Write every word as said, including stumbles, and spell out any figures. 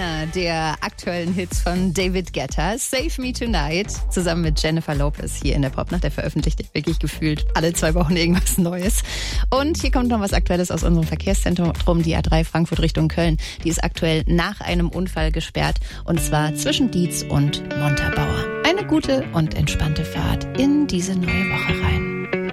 einer der aktuellen Hits von David Guetta, Save Me Tonight, zusammen mit Jennifer Lopez hier in der Popnacht. Der veröffentlicht wirklich gefühlt alle zwei Wochen irgendwas Neues. Und hier kommt noch was Aktuelles aus unserem Verkehrszentrum, die A drei Frankfurt Richtung Köln. Die ist aktuell nach einem Unfall gesperrt, und zwar zwischen Dietz und Montabaur. Eine gute und entspannte Fahrt in diese neue Woche rein.